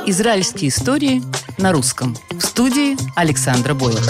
Израильские истории на русском. В студии Александра Боева.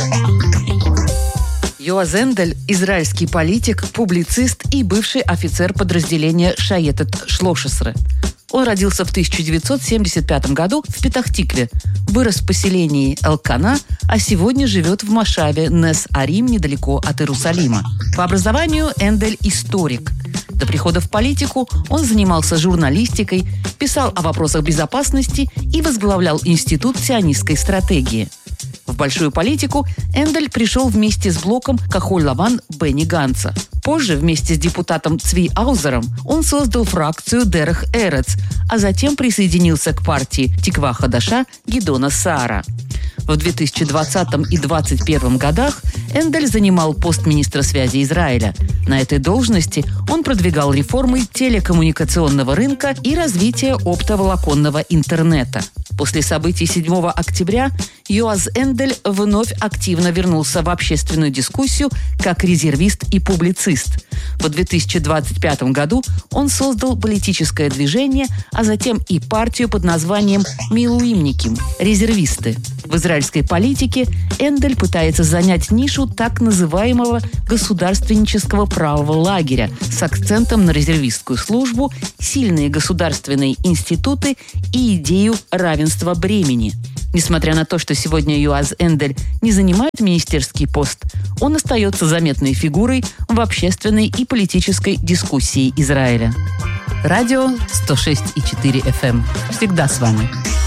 Йоаз Эндель – израильский политик, публицист и бывший офицер подразделения Шайетет Шлошесре. Он родился в 1975 году в Петах-Тикве, вырос в поселении Элкана, а сегодня живет в Машаве Нес-Арим, недалеко от Иерусалима. По образованию Эндель – историк. До прихода в политику он занимался журналистикой, писал о вопросах безопасности и возглавлял Институт сионистской стратегии. В большую политику Эндель пришел вместе с блоком Кахоль-Лаван Бенни Ганца. Позже вместе с депутатом Цви Аузером он создал фракцию Дерех Эрец, а затем присоединился к партии Тиква Хадаша Гидона Саара. В 2020 и 2021 годах Эндель занимал пост министра связи Израиля. На этой должности он продвигал реформы телекоммуникационного рынка и развитие оптоволоконного интернета. После событий 7 октября Йоаз Эндель вновь активно вернулся в общественную дискуссию как резервист и публицист. В 2025 году он создал политическое движение, а затем и партию под названием «Милуимники» – резервисты. В израильской политике Эндель пытается занять нишу так называемого государственнического правого лагеря с акцентом на резервистскую службу, сильные государственные институты и идею равенства бремени. Несмотря на то, что сегодня Йоаз Эндель не занимает министерский пост, он остается заметной фигурой в общественной и политической дискуссии Израиля. Радио 106,4 FM. Всегда с вами.